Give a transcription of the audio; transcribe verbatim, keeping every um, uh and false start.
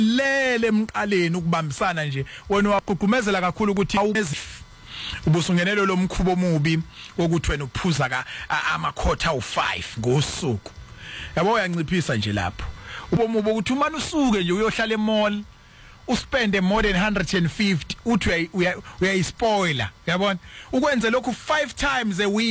lele emqaleni ukubambisana nje wena waqhugumezela kakhulu ukuthi ubusungenelo lomkhubo omubi wokuthi wena uphuza ka amakhotha awu five ngosuku yabo uyanciphisa nje lapho ubomu bokuthi uma usuke nje uyohlala emall uspende more than one hundred fifty uthi uyayispoiler yabona ukwenza lokhu five times a week